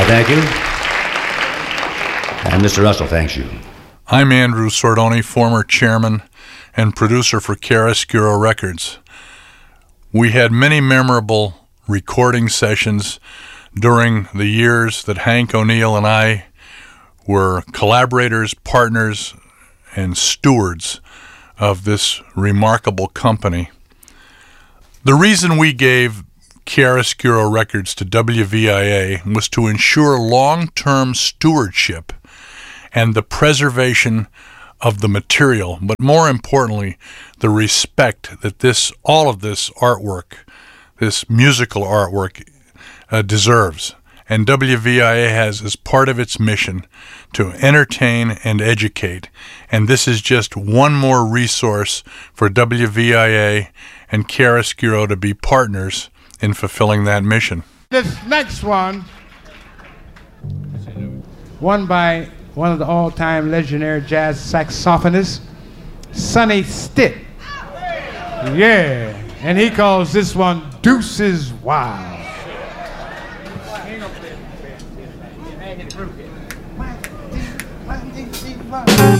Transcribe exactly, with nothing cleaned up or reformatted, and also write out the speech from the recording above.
thank you. And Mister Russell thanks you. I'm Andrew Sordoni, former chairman and producer for Chiaroscuro Records. We had many memorable recording sessions during the years that Hank O'Neill and I were collaborators, partners, and stewards of this remarkable company. The reason we gave Chiaroscuro Records to W V I A was to ensure long-term stewardship and the preservation of the material, but more importantly, the respect that this, all of this artwork, this musical artwork, uh, deserves. And W V I A has as part of its mission to entertain and educate. And this is just one more resource for W V I A and Chiaroscuro to be partners in fulfilling that mission. This next one, won by one of the all-time legendary jazz saxophonists, Sonny Stitt. Yeah, and he calls this one Deuces Wild.